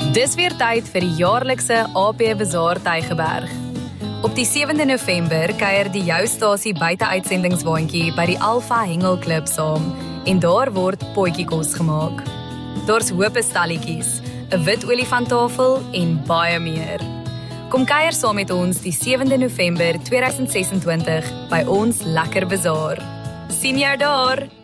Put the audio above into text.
Dis weer tyd vir die jaarlikse AP Bazaar Tygerberg. Op die 7de November kuier die Joustasie buite-uitsendingswaandjie by die Alpha Hengel Klub saam en daar word potjiekos gemaak. Daar's hoop stalletjies, 'n wit olifanttafel en baie meer. Kom kuier saam met ons die 7de November 2026 by ons lekker bazaar. Sien jou daar!